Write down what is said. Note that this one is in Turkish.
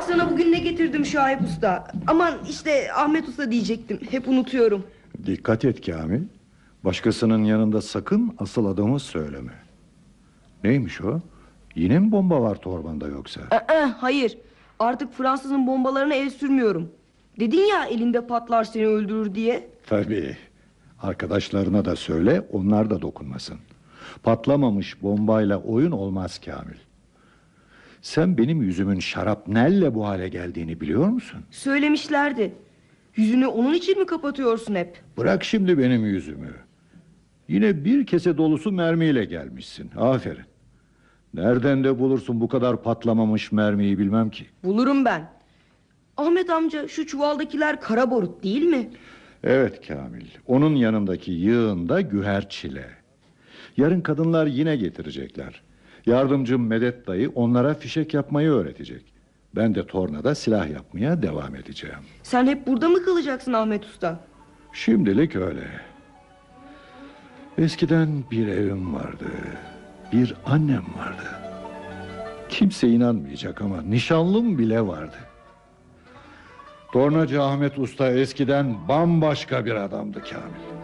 sana bugün ne getirdim Şahip Usta. Aman işte Ahmet Usta diyecektim. Hep unutuyorum. Dikkat et Kamil. Başkasının yanında sakın asıl adamı söyleme. Neymiş o? Yine mi bomba var torbanda yoksa? Hayır. Artık Fransız'ın bombalarına el sürmüyorum. Dedin ya elinde patlar seni öldürür diye. Tabii. Arkadaşlarına da söyle, onlar da dokunmasın. Patlamamış bombayla oyun olmaz Kamil. Sen benim yüzümün şarapnelle bu hale geldiğini biliyor musun? Söylemişlerdi. Yüzünü onun için mi kapatıyorsun hep? Bırak şimdi benim yüzümü. Yine bir kese dolusu mermiyle gelmişsin. Aferin. Nereden de bulursun bu kadar patlamamış mermiyi bilmem ki. Bulurum ben. Ahmet amca, şu çuvaldakiler kara barut değil mi? Evet Kamil. Onun yanındaki yığında güherçile. Yarın kadınlar yine getirecekler. Yardımcım Medet dayı onlara fişek yapmayı öğretecek. Ben de tornada silah yapmaya devam edeceğim. Sen hep burada mı kalacaksın Ahmet Usta? Şimdilik öyle. Eskiden bir evim vardı. Bir annem vardı. Kimse inanmayacak ama nişanlım bile vardı. Tornacı Ahmet Usta eskiden bambaşka bir adamdı Kamil.